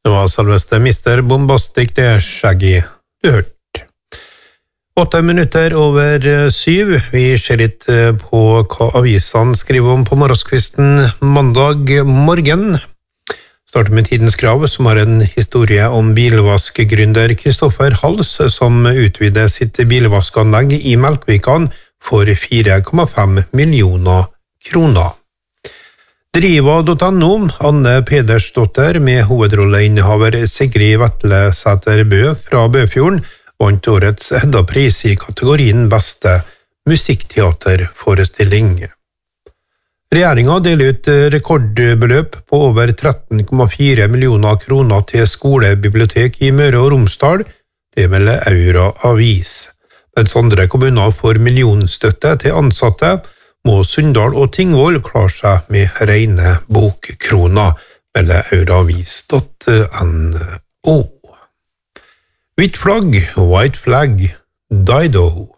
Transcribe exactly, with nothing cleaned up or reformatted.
Det var selveste mister Bombastic, det er Shaggy du hørte. Åtte minutter over syv. Vi ser litt på hva avisene skriver om på morgenskvisten mandag morgen. Starter med Tidens Krav, som har en historie om bilvaskgründer Kristoffer Hals, som utvider sitt bilvaskanlegg i Melkvikan for fire komma fem millioner kroner. Driva punktum no, Anne Pedersdotter med hovedrolleinnehaver Sigrid Vetle Sæter Bø fra Bøfjorden, vant årets Edda-pris i kategorien beste musikkteaterforestilling. Regjeringen deler ut rekordbeløp på over tretten komma fire millioner kroner til skolebibliotek i Møre og Romsdal, det melder Aura Avis. Mens andre kommuner får millionstøtte til ansatte, må Sunndal og Tingvoll klare seg med rene bokkroner, melder auravis punktum no. Hvitt flagg, white flag, Dido.